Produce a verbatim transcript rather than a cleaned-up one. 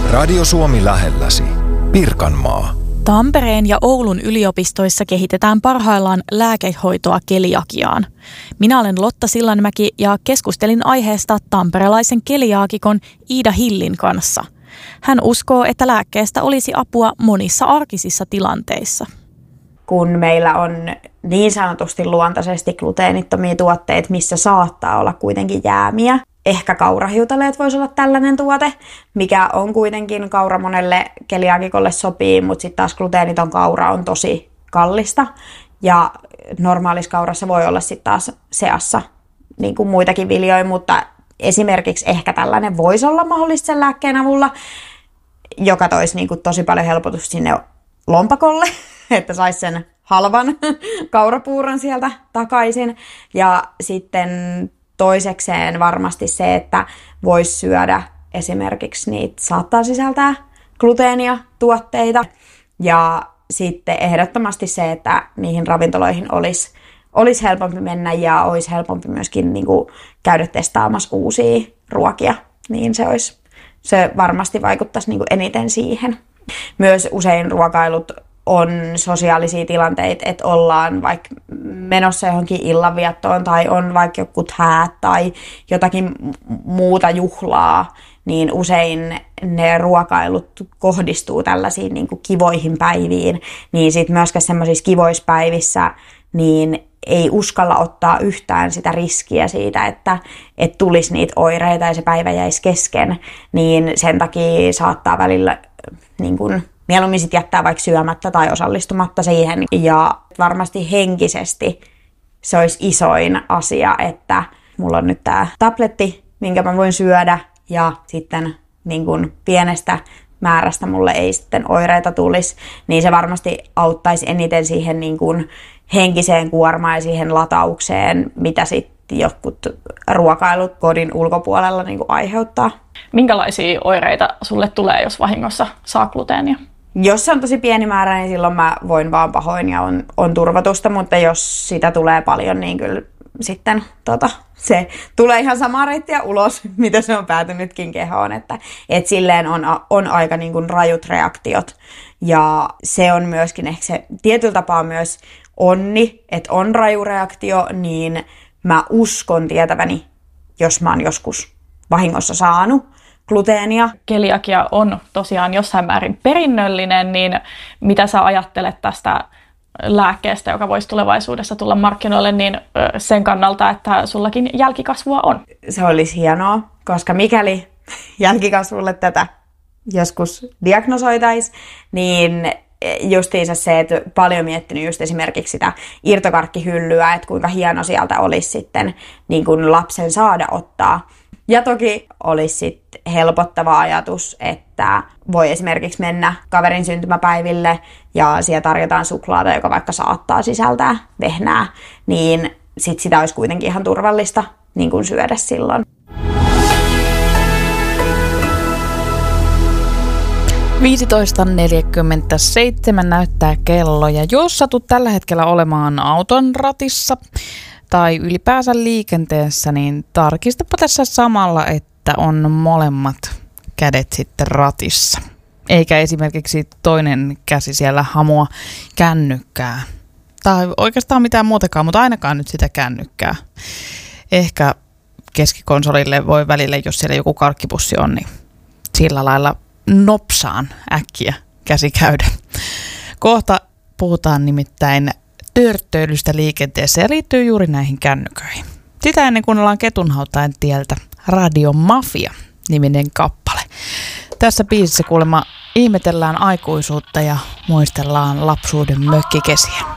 Radio Suomi lähelläsi. Pirkanmaa. Tampereen ja Oulun yliopistoissa kehitetään parhaillaan lääkehoitoa keliakiaan. Minä olen Lotta Sillanmäki ja keskustelin aiheesta tamperelaisen keliaakikon Iida Hillin kanssa. Hän uskoo, että lääkkeestä olisi apua monissa arkisissa tilanteissa. Kun meillä on niin sanotusti luontaisesti gluteenittomia tuotteita, missä saattaa olla kuitenkin jäämiä. Ehkä kaurahiutaleet voisi olla tällainen tuote, mikä on kuitenkin kaura monelle keliaakikolle sopii, mutta sitten taas gluteeniton kaura on tosi kallista. Ja normaalissa kaurassa voi olla sitten taas seassa niin kuin muitakin viljoja, mutta esimerkiksi ehkä tällainen voisi olla mahdollista sen lääkkeen avulla, joka toisi niin kuin tosi paljon helpotusta sinne lompakolle, että saisi sen halvan kaurapuuron sieltä takaisin. Ja sitten toisekseen varmasti se, että voisi syödä esimerkiksi niitä saattaa sisältää gluteenia tuotteita. Ja sitten ehdottomasti se, että niihin ravintoloihin olisi, olisi helpompi mennä ja olisi helpompi myöskin niin kuin käydä testaamassa uusia ruokia. Niin se, olisi, se varmasti vaikuttaisi niin kuin eniten siihen. Myös usein ruokailut on sosiaalisia tilanteita, että ollaan vaikka menossa johonkin illanviettoon tai on vaikka jokut häät tai jotakin muuta juhlaa, niin usein ne ruokailut kohdistuu tällaisiin niin kuin kivoihin päiviin, niin sitten myöskään semmoisissa kivoissa päivissä niin ei uskalla ottaa yhtään sitä riskiä siitä, että, että tulisi niitä oireita ja se päivä jäisi kesken, niin sen takia saattaa välillä niin kuin mieluummin sit jättää vaikka syömättä tai osallistumatta siihen. Ja varmasti henkisesti se olisi isoin asia, että mulla on nyt tää tabletti, minkä mä voin syödä. Ja sitten niin kun pienestä määrästä mulle ei sitten oireita tulisi. Niin se varmasti auttaisi eniten siihen niin kun henkiseen kuormaan ja siihen lataukseen, mitä sitten jotkut ruokailut kodin ulkopuolella niin kun aiheuttaa. Minkälaisia oireita sulle tulee, jos vahingossa saa gluteenia? Jos se on tosi pieni määrä, niin silloin mä voin vaan pahoin ja on, on turvatusta, mutta jos sitä tulee paljon, niin kyllä sitten tota, se tulee ihan samaa reittiä ulos, mitä se on päätynytkin kehoon. Että et silleen on, on aika niin kuin rajut reaktiot ja se on myöskin ehkä se tietyllä tapaa myös onni, että on raju reaktio, niin mä uskon tietäväni, jos mä oon joskus vahingossa saanut gluteenia. Keliakia on tosiaan jossain määrin perinnöllinen, niin mitä sä ajattelet tästä lääkkeestä, joka voisi tulevaisuudessa tulla markkinoille, niin sen kannalta, että sullakin jälkikasvua on? Se olisi hienoa, koska mikäli jälkikasvulle tätä joskus diagnosoitaisiin, niin justiinsa se, että paljon miettinyt just esimerkiksi sitä irtokarkkihyllyä, että kuinka hieno sieltä olisi sitten niin kuin lapsen saada ottaa. Ja toki olisi sitten helpottava ajatus, että voi esimerkiksi mennä kaverin syntymäpäiville ja siellä tarjotaan suklaata, joka vaikka saattaa sisältää vehnää, niin sit sitä olisi kuitenkin ihan turvallista niin kuin syödä silloin. viisitoista neljäkymmentäseitsemän näyttää kello ja jos satut tällä hetkellä olemaan auton ratissa tai ylipäänsä liikenteessä, niin tarkistapa tässä samalla, että on molemmat kädet sitten ratissa. Eikä esimerkiksi toinen käsi siellä hamua kännykkää. Tai oikeastaan mitään muutakaan, mutta ainakaan nyt sitä kännykkää. Ehkä keskikonsolille voi välillä, jos siellä joku karkkipussi on, niin sillä lailla nopsaan äkkiä käsi käydä. Kohta puhutaan nimittäin törttöilystä liikenteessä ja liittyy juuri näihin kännyköihin. Sitä ennen kuunnellaan Ketunhautain tieltä Radio Mafia-niminen kappale. Tässä biisissä kuulemma ihmetellään aikuisuutta ja muistellaan lapsuuden mökkikesiä.